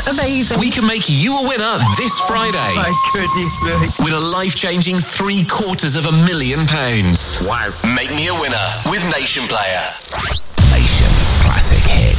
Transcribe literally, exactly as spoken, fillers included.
Amazing. We can make you a winner this Friday. My goodness me. With a life-changing three quarters of a million pounds. Wow. Make me a winner with Nation Player. Nation Classic Hits.